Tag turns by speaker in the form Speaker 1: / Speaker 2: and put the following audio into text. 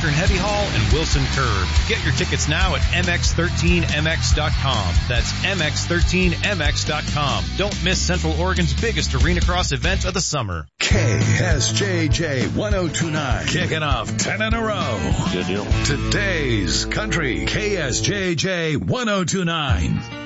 Speaker 1: Western Heavy Haul, and Wilson Curb. Get your tickets now at mx13mx.com. That's mx13mx.com. Don't miss Central Oregon's biggest arena cross event of the summer.
Speaker 2: KSJJ 1029. Kicking off 10 in a row.
Speaker 3: Good deal.
Speaker 2: Today's Country KSJJ 1029.